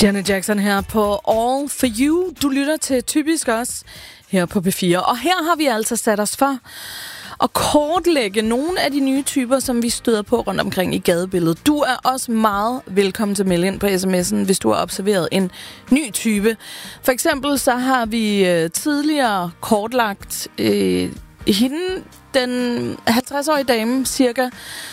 Janet Jackson her på All For You. Du lytter til Typisk også her på P4. Og her har vi altså sat os for at kortlægge nogle af de nye typer, som vi støder på rundt omkring i gadebilledet. Du er også meget velkommen til at melde ind på sms'en, hvis du har observeret en ny type. For eksempel så har vi tidligere kortlagt hende, den 50-årige dame cirka,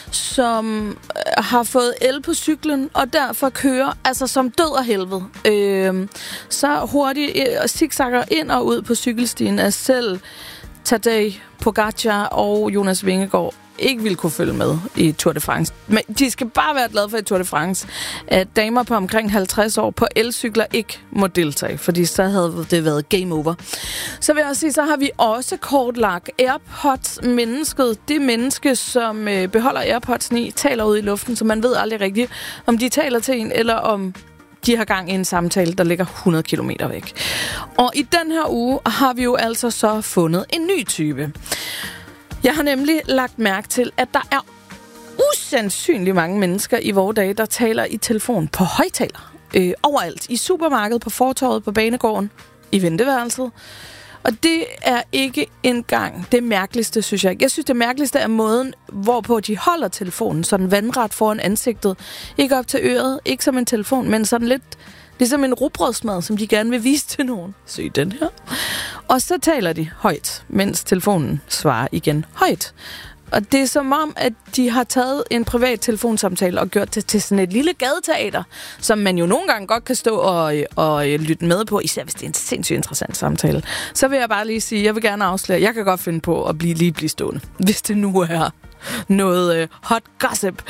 som har fået el på cyklen, og derfor kører altså som død og helvede. Så hurtigt zigzagger ind og ud på cykelstien af selv Tadej Pogacar og Jonas Vingegaard ikke vil kunne følge med i Tour de France. Men de skal bare være glade for i Tour de France, at damer på omkring 50 år på elcykler ikke må deltage, fordi så havde det været game over. Så vil jeg også sige, så har vi også kortlagt AirPods-mennesket. Det menneske, som beholder AirPods'en i, taler ud i luften, så man ved aldrig rigtigt, om de taler til en, eller om de har gang i en samtale, der ligger 100 kilometer væk. Og i den her uge har vi jo altså så fundet en ny type. Jeg har nemlig lagt mærke til, at der er usandsynligt mange mennesker i vore dage, der taler i telefon på højtaler. Overalt. I supermarkedet, på fortovet, på banegården, i venteværelset. Og det er ikke engang det mærkeligste, synes jeg. Jeg synes, det mærkeligste er måden, hvorpå de holder telefonen sådan vandret foran ansigtet. Ikke op til øret, ikke som en telefon, men sådan lidt ligesom en rugbrødsmad, som de gerne vil vise til nogen. Se den her. Og så taler de højt, mens telefonen svarer igen højt. Og det er som om, at de har taget en privat telefonsamtale og gjort det til sådan et lille gadeteater, som man jo nogle gange godt kan stå og lytte med på, især hvis det er en sindssygt interessant samtale. Så vil jeg bare lige sige, jeg vil gerne afsløre, jeg kan godt finde på at blive stående, hvis det nu er noget hot gossip.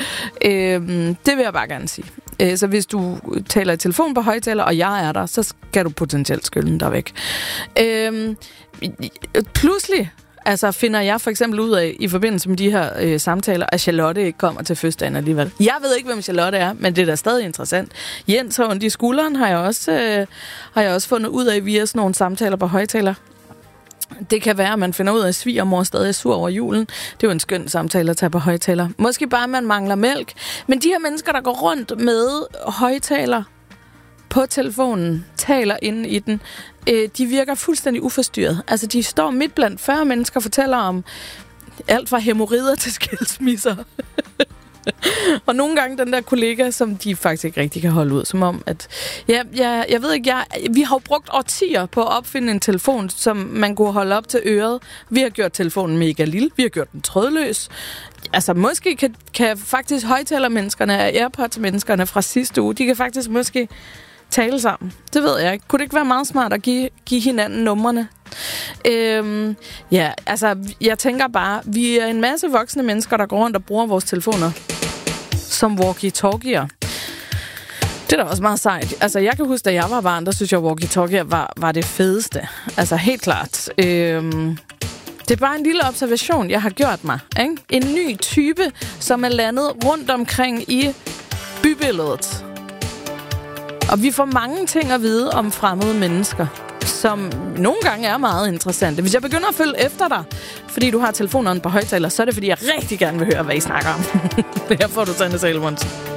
Det vil jeg bare gerne sige. Så hvis du taler i telefon på højtaler, og jeg er der, så skal du potentielt skylde den der væk. Pludselig finder jeg for eksempel ud af, i forbindelse med de her samtaler, at Charlotte ikke kommer til fødselsdagen alligevel. Jeg ved ikke, hvem Charlotte er, men det er da stadig interessant. Jens har ondt i skulderen, har jeg også fundet ud af via sådan nogle samtaler på højtaler. Det kan være, at man finder ud af, at svigermor stadig er sur over julen. Det er jo en skøn samtale at tage på højtaler. Måske bare, at man mangler mælk. Men de her mennesker, der går rundt med højtaler på telefonen, taler inde i den, de virker fuldstændig uforstyrret. Altså, de står midt blandt 40 mennesker og fortæller om alt fra hæmorider til skilsmisser. Og nogle gange den der kollega, som de faktisk ikke rigtig kan holde ud, som om, at jeg ved ikke, vi har jo brugt årtier på at opfinde en telefon, som man kunne holde op til øret. Vi har gjort telefonen mega lille, vi har gjort den trådløs. Altså, måske kan faktisk højtalermenneskerne og AirPods-menneskerne fra sidste uge, de kan faktisk måske tale sammen. Det ved jeg ikke. Kunne det ikke være meget smart at give hinanden numrene? Jeg tænker bare, vi er en masse voksne mennesker, der går rundt og bruger vores telefoner som walkie-talkier. Det er da også meget sejt. Altså, jeg kan huske, da jeg var barn, der synes jeg, walkie-talkier var det fedeste. Altså, helt klart. Det er bare en lille observation, jeg har gjort mig. Ikke? En ny type, som er landet rundt omkring i bybilledet. Og vi får mange ting at vide om fremmede mennesker, som nogle gange er meget interessante. Hvis jeg begynder at følge efter dig, fordi du har telefonerne på højtaler, så er det, fordi jeg rigtig gerne vil høre, hvad I snakker om. Her får du Sanne Salomonsen.